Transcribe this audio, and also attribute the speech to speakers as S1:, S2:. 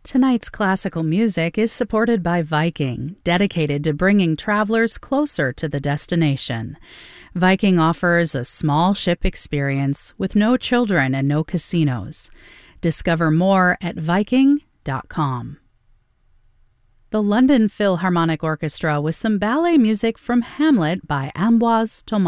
S1: Tonight's classical music is supported by Viking, dedicated to bringing travelers closer to the destination. Viking offers a small ship experience with no children and no casinos. Discover more at Viking.com. The London Philharmonic Orchestra with some ballet music from Hamlet by Ambroise Thomas.